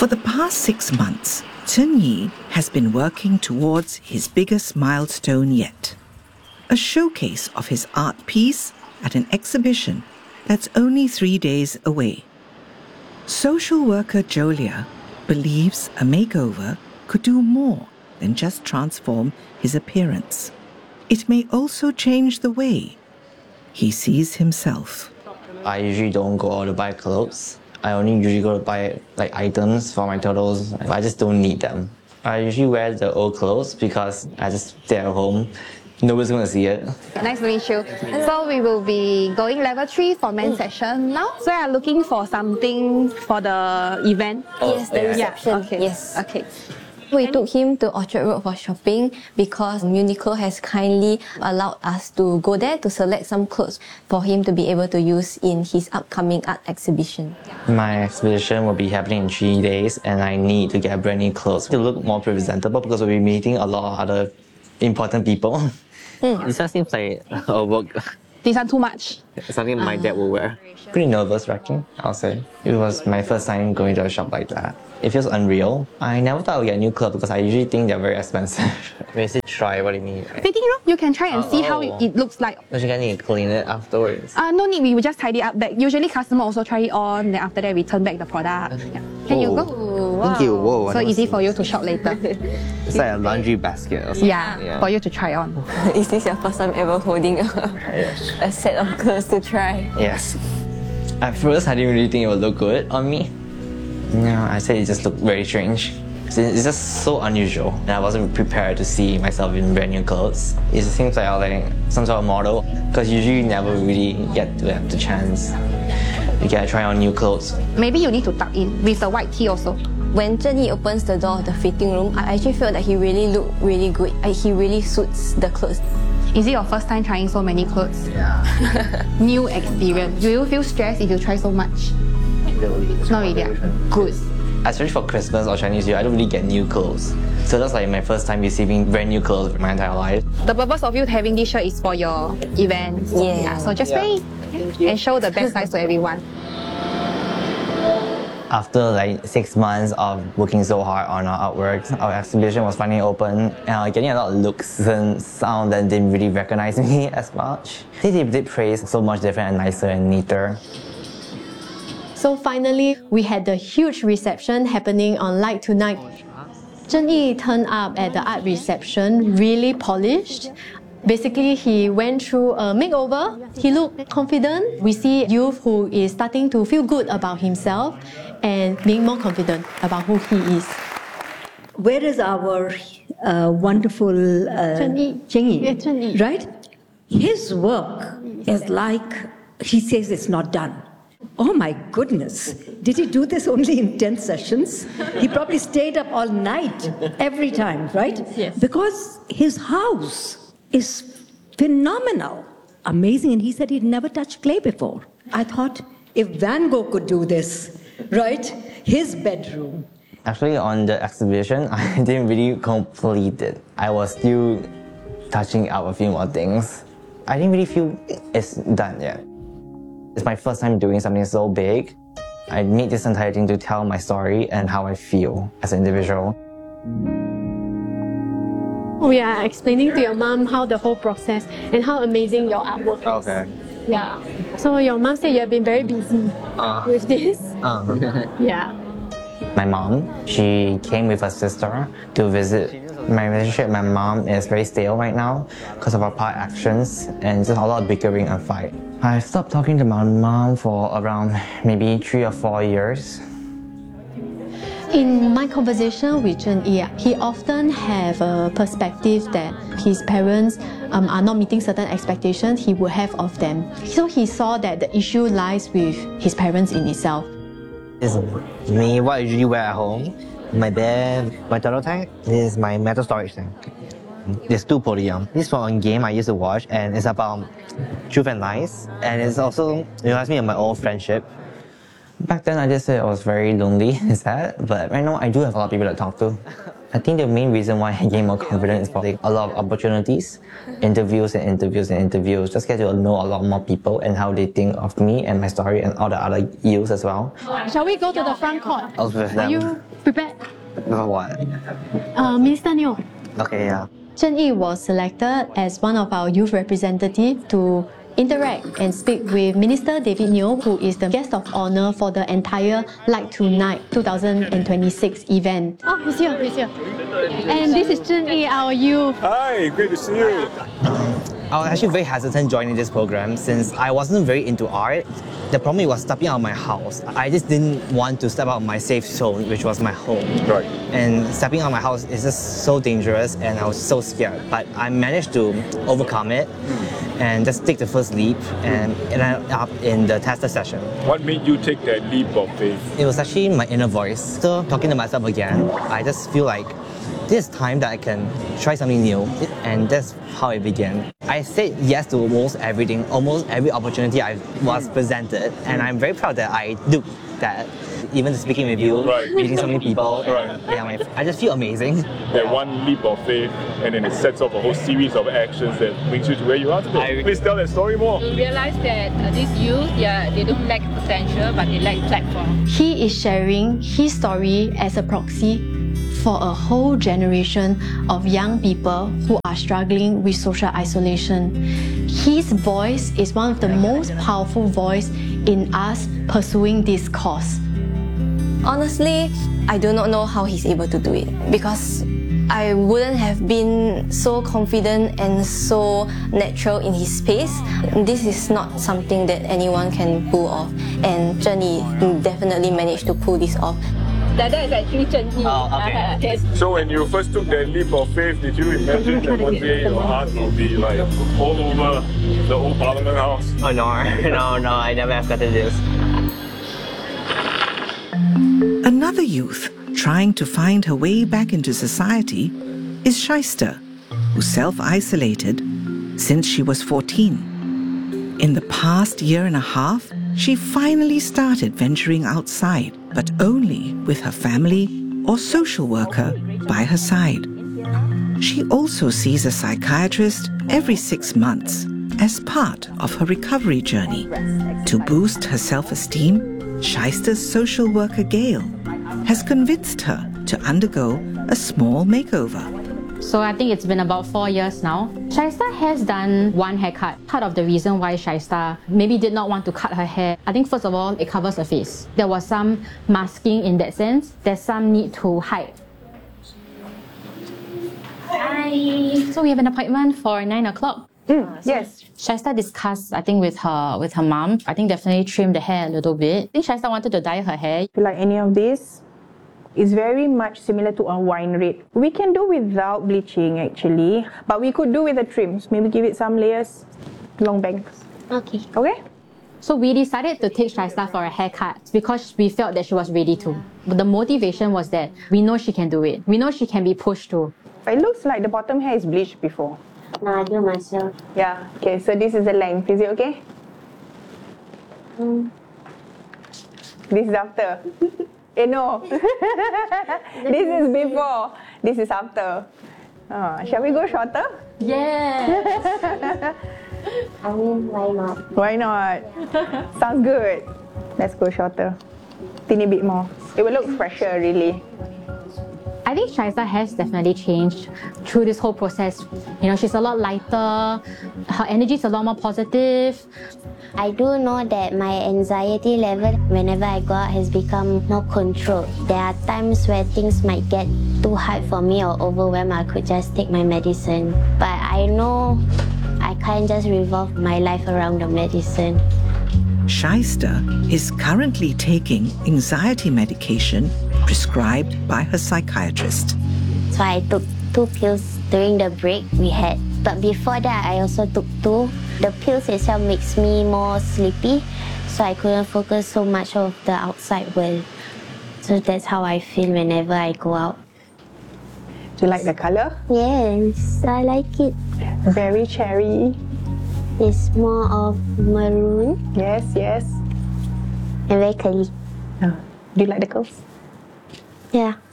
For the past 6 months, Chen Yi has been working towards his biggest milestone yet. A showcase of his art piece at an exhibition that's only 3 days away. Social worker Jolia believes a makeover could do more than just transform his appearance. It may also change the way he sees himself. I usually don't go out to buy clothes. I only usually go to buy items for my turtles. I just don't need them. I usually wear the old clothes because I just stay at home. Nobody's going to see it. Nice to meet you. So we will be going level 3 for men's session now. So you are looking for something for the event? Yes, the reception. Yeah. Okay. Yes. Okay. We took him to Orchard Road for shopping because Uniqlo has kindly allowed us to go there to select some clothes for him to be able to use in his upcoming art exhibition. My exhibition will be happening in 3 days and I need to get brand new clothes to look more presentable because we'll be meeting a lot of other important people. This one seems like a work. This one too much. Something my dad will wear. Pretty nervous-wracking, I'll say. It was my first time going to a shop like that. It feels unreal. I never thought I would get new clothes because I usually think they're very expensive. When you say try, what do you mean? Fitting room, you can try and see how it looks like. Don't you need to clean it afterwards? No need, we will just tidy up back. Usually customer also try it on, then after that we turn back the product. Yeah. Can you go? Thank you. Whoa, so easy for you to shop later. It's like a laundry basket or something. Yeah, for you to try on. Is this your first time ever holding a set of clothes to try? Yes. At first, I didn't really think it would look good on me. No, I said it just looked very strange. It's just so unusual, and I wasn't prepared to see myself in brand new clothes. It seems like I was like some sort of model, because usually you never really get to have the chance. You get to try on new clothes. Maybe you need to tuck in with the white tee also. When Chen Yi opens the door of the fitting room, I actually felt that he really looked really good. He really suits the clothes. Is it your first time trying so many clothes? Yeah. New experience. Do you feel stressed if you try so much? Not really. Good. Especially for Christmas or Chinese New Year, I don't really get new clothes. So that's like my first time receiving brand new clothes in my entire life. The purpose of you having this shirt is for your events. Yeah. So just wear it and show the best size to everyone. After like 6 months of working so hard on our artworks, our exhibition was finally open and getting a lot of looks and some that didn't really recognize me as much. They did praise so much different and nicer and neater. So finally, we had the huge reception happening on Light Tonight. Chen Yi turned up at the art reception really polished. Basically, he went through a makeover. He looked confident. We see youth who is starting to feel good about himself and being more confident about who he is. Where is our wonderful Chen Yi, right? His work is like, he says it's not done. Oh my goodness, did he do this only in 10 sessions? He probably stayed up all night, every time, right? Yes. Because his house is phenomenal, amazing, and he said he'd never touched clay before. I thought, if Van Gogh could do this, right? His bedroom. Actually, on the exhibition, I didn't really complete it. I was still touching up a few more things. I didn't really feel it's done yet. It's my first time doing something so big. I need this entire thing to tell my story and how I feel as an individual. We are explaining to your mom how the whole process and how amazing your artwork is. Okay. Yeah. So your mom said you have been very busy with this. Yeah. My mom, she came with her sister to visit. My relationship with my mom is very stale right now because of our past actions and just a lot of bickering and fight. I stopped talking to my mom for around maybe 3 or 4 years. In my conversation with Chen Yi, he often have a perspective that his parents are not meeting certain expectations he would have of them. So he saw that the issue lies with his parents in itself. This is me, what I usually wear at home. My bed, my turtle tank, this is my metal storage tank. There's 2 podium. This is from a game I used to watch and it's about truth and lies. And it's also, it reminds me of my old friendship. Back then, I just said I was very lonely and sad, but right now I do have a lot of people to talk to. I think the main reason why I gained more confidence is for a lot of opportunities, interviews, just get to know a lot more people and how they think of me and my story and all the other youths as well. Shall we go to the front court? I was with them. Are you prepared? For what? Minister Neo. Okay, yeah. Zheng Yi was selected as one of our youth representatives to interact and speak with Minister David Neo, who is the guest of honor for the entire Light Tonight 2026 event. Oh, he's here. And this is Zheng Yi, our youth. Hi, great to see you. I was actually very hesitant joining this program since I wasn't very into art. The problem was stepping out of my house. I just didn't want to step out of my safe zone, which was my home. Right. And stepping out of my house is just so dangerous and I was so scared. But I managed to overcome it and just take the first leap and ended up in the tester session. What made you take that leap of faith? It was actually my inner voice. So talking to myself again, I just feel like this is time that I can try something new, and that's how it began. I said yes to almost everything, almost every opportunity I was presented, and I'm very proud that I do that. Even speaking with you, Right. meeting so many people, Right. yeah, I just feel amazing. That one leap of faith, and then it sets off a whole series of actions that brings you to where you are today. Please tell that story more. You realize that these youth, they don't lack potential, but they lack platform. He is sharing his story as a proxy for a whole generation of young people who are struggling with social isolation. His voice is one of the most powerful voices in us pursuing this cause. Honestly, I do not know how he's able to do it because I wouldn't have been so confident and so natural in his space. This is not something that anyone can pull off, and Zheng Yi definitely managed to pull this off. That is actually Zheng Yi. Oh, okay. Yes. So when you first took that leap of faith, did you imagine that one day your heart will be like all over the old Parliament House? Oh no, I never have gotten this. Another youth trying to find her way back into society is Shaista, who self-isolated since she was 14. In the past year and a half, she finally started venturing outside, but only with her family or social worker by her side. She also sees a psychiatrist every 6 months as part of her recovery journey. To boost her self-esteem, Shaista's social worker Gail has convinced her to undergo a small makeover. So I think it's been about 4 years now. Shaista has done one haircut. Part of the reason why Shaista maybe did not want to cut her hair, I think first of all, it covers her face. There was some masking in that sense. There's some need to hide. Hi. So we have an appointment for 9 o'clock. Yes. Shaista discussed, I think, with her mom. I think definitely trim the hair a little bit. I think Shaista wanted to dye her hair. If you like any of this, it's very much similar to a wine red. We can do without bleaching actually, but we could do with the trims. Maybe give it some layers, long bangs. Okay. Okay? So we decided to take Shaista for a haircut because we felt that she was ready to. But the motivation was that we know she can do it. We know she can be pushed to. It looks like the bottom hair is bleached before. No, I do myself. Yeah. Okay, so this is the length. Is it okay? This is after. No. This is before. This is after. Shall we go shorter? Yeah. I mean, why not? Why not? Sounds good. Let's go shorter. Teeny bit more. It will look fresher, really. I think Shaista has definitely changed through this whole process. You know, she's a lot lighter, her energy is a lot more positive. I do know that my anxiety level whenever I go out has become more controlled. There are times where things might get too hard for me or overwhelmed. I could just take my medicine. But I know I can't just revolve my life around the medicine. Shaista is currently taking anxiety medication prescribed by her psychiatrist. So I took 2 pills during the break we had. But before that, I also took 2. The pills itself makes me more sleepy, so I couldn't focus so much on the outside world. So that's how I feel whenever I go out. Do you like the color? Yes, I like it. Very cherry. It's more of maroon. Yes, yes. And very curly. Do you like the curls? Yeah.